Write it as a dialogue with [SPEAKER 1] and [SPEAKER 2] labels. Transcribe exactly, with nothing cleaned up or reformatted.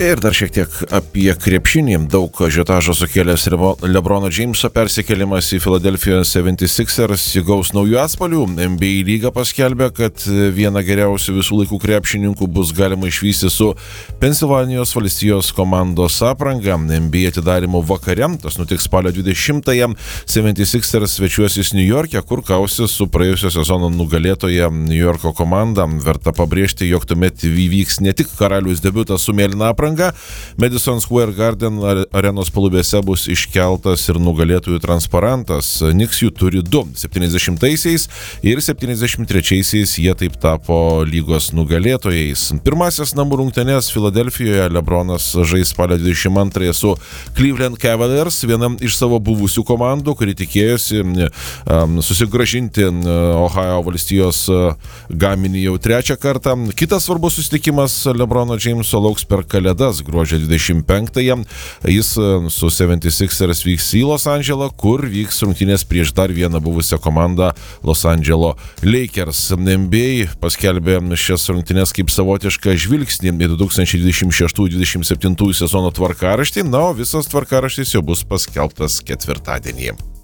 [SPEAKER 1] Ir dar šiek tiek apie krepšinį. Daug ažiotažo sukėlęs LeBrono Jameso persikėlimas į Philadelphia seventy-sixers įgaus naujų atspalvių. N B A lyga paskelbė, kad vieną geriausių visų laikų krepšininkų bus galima išvysti su Pensilvanijos valstijos komandos apranga. N B A atidarimo vakare, tas nutiks spalio dvidešimtąją, seventy-sixers svečiuosis New York'e, kur kausis su praėjusio sezono nugalėtoja New Yorko komanda. Verta pabrėžti, jog tuomet įvyks ne tik karalius debiutas su mėlyna apranga, Madison Square Garden arenos palubėse bus iškeltas ir nugalėtojų transparantas. Knicks jų turi du. septyniasdešimtaisiais ir septyniasdešimt trečiaisiais jie taip tapo lygos nugalėtojais. Pirmasis namų rungtynes Filadelfijoje LeBronas žais spalio dvidešimt antrąją su Cleveland Cavaliers, vienam iš savo buvusių komandų, kuri tikėjosi um, susigrąžinti Ohio valstijos uh, gaminį jau trečią kartą. Kitas svarbus susitikimas LeBrono Jameso lauks per Kalėdas gruodžio dvidešimt penktąją. Jis su seventy-sixers vyks į Los Andželą, kur vyks rungtynės prieš dar vieną buvusią komandą Los Andželo Lakers. N B A paskelbė šias rungtynės kaip savotišką žvilgsnį į du tūkstančiai dvidešimt šeštų dvidešimt septintų sezono tvarkaraštį, na, o visas tvarkaraštis jau bus paskelbtas ketvirtadienį.